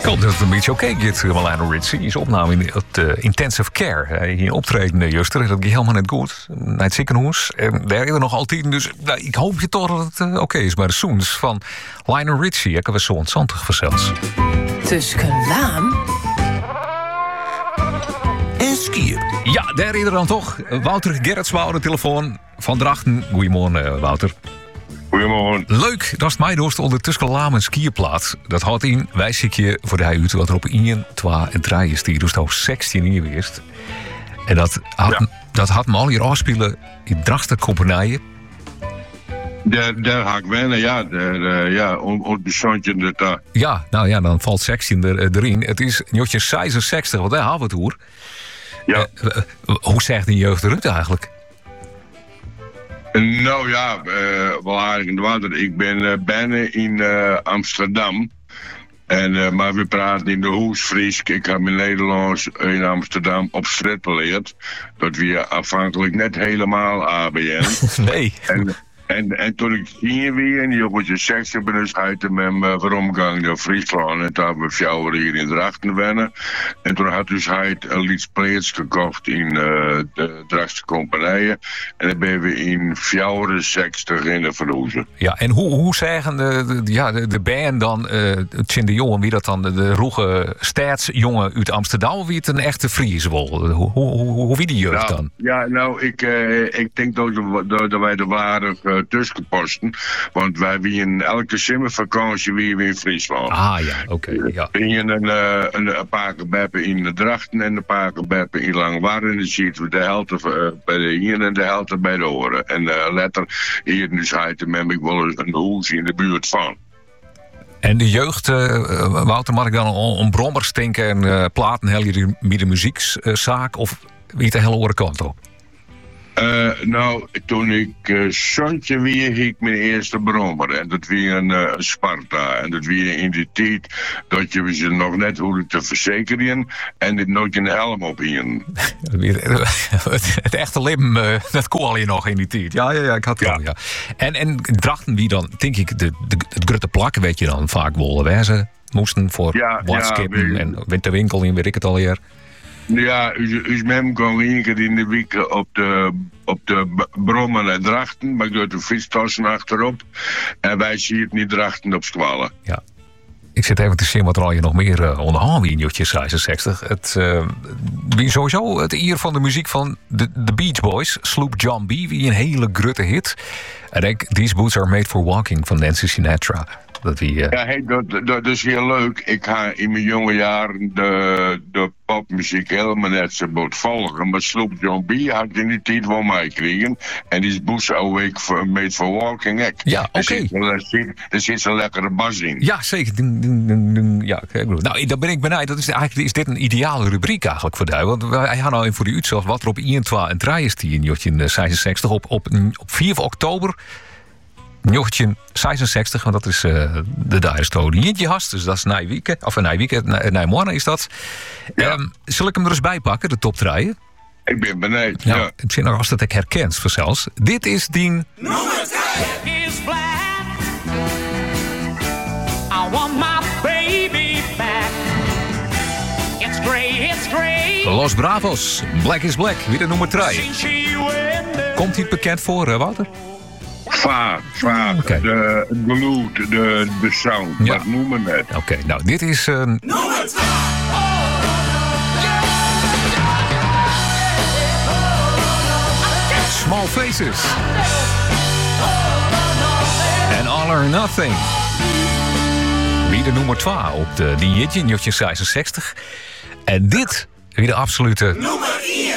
Ik hoop dat het een beetje oké gaat, Lionel Richie. Is opname in het intensive care. Hij hier optreden, Juster. Dat gaat helemaal net goed. Naar het ziekenhuis. En daar is er nog altijd. Dus ik hoop je toch dat het oké is. Maar de Soens van Lionel Richie. Ik heb het zo ontzantig verzels. Tussen Laan en Skier. Ja, daar is er dan toch. Wouter Gerritsma aan de telefoon van Drachten. Goedemorgen, Wouter. Goedemorgen. Leuk, dat is mij doorst onder Tuskenlaam en skierplaats. Dat houdt in, wij zie je voor de huid wat er op 1, 2 en 3 is. Die dus al 16 jaar geweest. En dat had me al hier afspelen in Drachten compagnieën. Daar ga ik wennen, ja. Op de zondje dat daar. Ja, nou ja, dan valt 16 erin. Het is Jotje 66, want daar hebben we het hoor. Ja. Hoe zegt een jeugd eruit eigenlijk? Nou ja, wel aardig in de water. Ik ben bijna in Amsterdam. Maar we praten in de Hoesfriesk. Ik heb in Nederlands in Amsterdam op straat geleerd. Dat we afhankelijk net helemaal ABN. Nee. En toen ik hier weer in die jongetje 60 ben, dus uit met me veromgang naar Friesland. En toen hebben we 4 jaar hier in Drachten wennen. En toen had dus hij een liedspleets gekocht in de Drachtse compagnieën. En dan ben we in 64 in de verhoezen. Ja, en hoe zeggen de band dan, Tjin de Jongen, wie dat dan, de roege staatsjongen uit Amsterdam, of wie het een echte Fries wil? Hoe wie die jeugd dan? Ja, nou, ik denk dat wij de waardig tussenposten. Want wij wien elke zomervakantie weer in Friesland. Ah ja, oké. Ja. We wien een paar keer in de Drachten en een paar keer in Langwarren. En dan zitten we de helft bij de hier en de helft bij de oren. En later hier dus uit met ik wil een hoes in de buurt van. En de jeugd, Wouter, mag ik dan om brommers denken en platen heel je met de muziekzaak of wie het de hele andere kant op? Nou, toen ik zoontje weer, ging ik mijn eerste brommer. En dat weer een Sparta. En dat weer in die tijd dat je ze nog net hoorde te verzekeren. En dit nooit een helm op in. Het echte leven, dat kon je nog in die tijd. Ja, ik had het wel, ja. En Drachten wie dan, denk ik, het grote plakken weet je dan vaak wel wezen moesten voor watskippen en winterwinkel in weet ik het al hier. Ja, uw mem kwam 1 keer in de week op de brommen naar Drachten, maar ik doe de fietstassen achterop. En wij zien het niet Drachten op squallen. Ja. Ik zit even te zien wat er al je nog meer onderhand wie in Jotje 66. Het wie sowieso het eer van de muziek van de Beach Boys, Sloop John B, wie een hele grutte hit. En denk These Boots Are Made for Walking van Nancy Sinatra. Dat is heel leuk. Ik ga in mijn jonge jaren de popmuziek helemaal net zo goed volgen. Maar Sloop John B had in die tijd wel meekregen. En die Boots Are Made for Walking. Ja, oké. Er zit zo'n lekkere bas in. Ja, zeker. Ja, nou, dan ben ik benieuwd. Is dit een ideale rubriek eigenlijk voor jou? Want wij gaan nou in voor de uitzag wat er op 1, 2 en 3 is die in Jotje 66 op 4 oktober. 1966, want dat is de Dire Jeetje hast, dus dat is Nijwieken. Of Nijmorgen is dat. Ja. Zal ik hem er eens bij pakken, de top 3? Ik ben benieuwd, ja. Ik vind nog als dat ik herkent vanzelfs. Dit is die... Nummer 3 is black. I want my baby back. It's grey. Los Bravos, Black is Black, weer de nummer 3. Komt hij bekend voor, Wouter? Vaak. Okay. Het geluid, de sound, ja. Dat noemen we het. Oké, nou, dit is... Nummer 2. Small Faces. En All or Nothing. Wie de nummer 2 op de dieetje in 1966. En dit, wie de absolute... Nummer 1.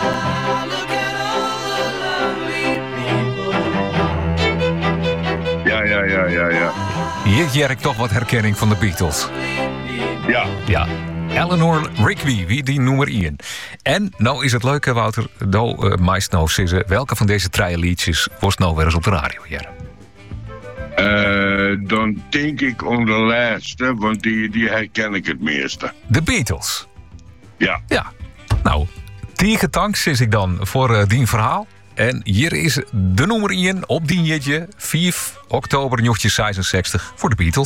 Ja. Hier jerk ik toch wat herkenning van de Beatles. Ja. Eleanor Rigby, wie die nummer 1. En nou is het leuke, Wouter, meest nou zeggen, welke van deze 3 liedjes was nou weer eens op de radio hier? Dan denk ik om de laatste, want die herken ik het meeste. De Beatles. Ja. Nou, 10 getanks is ik dan voor die verhaal. En hier is de nummer 1 op die 4 oktober 1966 voor de Beatles.